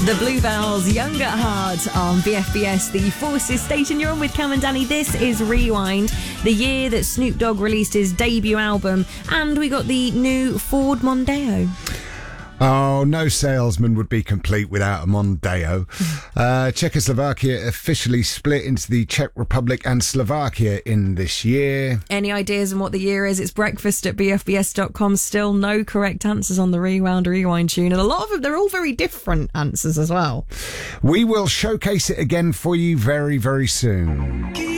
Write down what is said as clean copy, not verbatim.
The Bluebells, Young at Heart on BFBS, the Forces station. You're on with Cam and Danny. This is Rewind, the year that Snoop Dogg released his debut album, and we got the new Ford Mondeo. Oh, no salesman would be complete without a Mondeo. Czechoslovakia officially split into the Czech Republic and Slovakia in this year. Any ideas on what the year is? It's breakfast at bfbs.com. Still no correct answers on the Rewind tune. And a lot of them, they're all very different answers as well. We will showcase it again for you very, very soon.